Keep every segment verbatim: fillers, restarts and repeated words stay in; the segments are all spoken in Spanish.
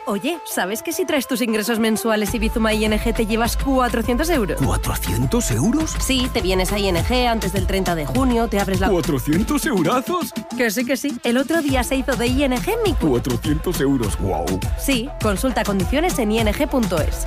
Oye, ¿sabes que si traes tus ingresos mensuales y Bizuma I N G te llevas cuatrocientos euros? ¿cuatrocientos euros? Sí, te vienes a I N G antes del treinta de junio, te abres la... ¿cuatrocientos eurazos? Que sí, que sí. El otro día se hizo de I N G mi... cuatrocientos euros, wow. Sí, consulta condiciones en i n g punto es.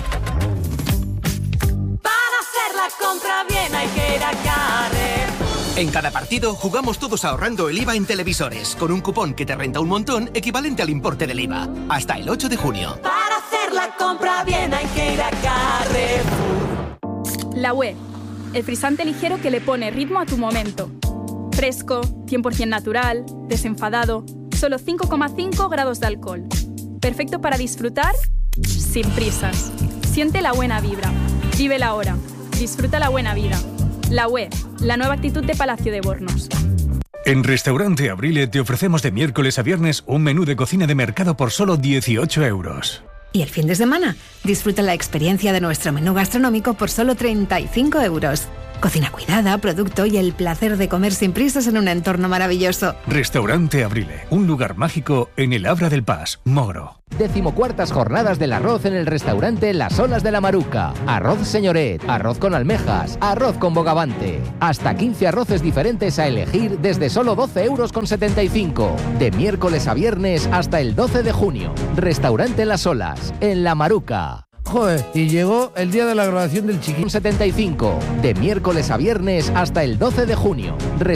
Para hacer la compra bien hay que ir a Carrefour. En cada partido jugamos todos ahorrando el I V A en televisores, con un cupón que te renta un montón equivalente al importe del I V A. Hasta el ocho de junio. Para hacer la compra bien hay que ir a Carrefour. La U E, el frisante ligero que le pone ritmo a tu momento. Fresco, cien por ciento natural, desenfadado, solo cinco coma cinco grados de alcohol. Perfecto para disfrutar sin prisas. Siente la buena vibra. Vive la hora. Disfruta la buena vida. La U E, la nueva actitud de Palacio de Bornos. En Restaurante Abrile te ofrecemos de miércoles a viernes un menú de cocina de mercado por solo dieciocho euros. Y el fin de semana, disfruta la experiencia de nuestro menú gastronómico por solo treinta y cinco euros. Cocina cuidada, producto y el placer de comer sin prisas en un entorno maravilloso. Restaurante Abrile, un lugar mágico en el Abra del Pas, Mogro. Decimocuartas jornadas del arroz en el restaurante Las Olas de la Maruca. Arroz señoret, arroz con almejas, arroz con bogavante. Hasta quince arroces diferentes a elegir desde solo doce euros con setenta y cinco. De miércoles a viernes hasta el doce de junio. Restaurante Las Olas, en La Maruca. Joder, y llegó el día de la grabación del chiquillo. setenta y cinco. De miércoles a viernes hasta el doce de junio.